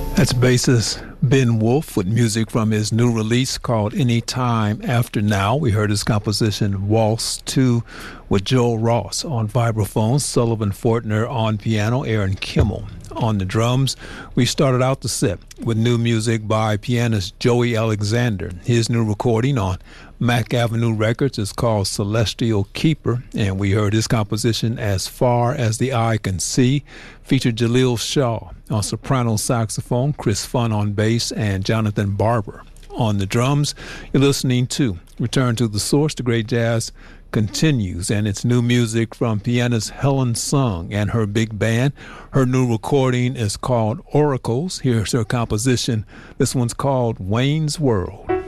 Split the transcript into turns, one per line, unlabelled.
That's bassist Ben Wolf with music from his new release called Any Time After Now. We heard his composition Waltz 2 with Joel Ross on vibraphone, Sullivan Fortner on piano, Aaron Kimmel on the drums. We started out the set with new music by pianist Joey Alexander. His new recording on Mack Avenue Records is called Celestial Keeper, and we heard his composition As Far as the Eye Can See, featured Jaleel Shaw on soprano saxophone, Chris Funn on bass, and Jonathan Barber on the drums. You're listening to Return to the Source. The great jazz continues, and it's new music from pianist Helen Sung and her big band. Her new recording is called Oracles. Here's her composition. This one's called Wayne's World.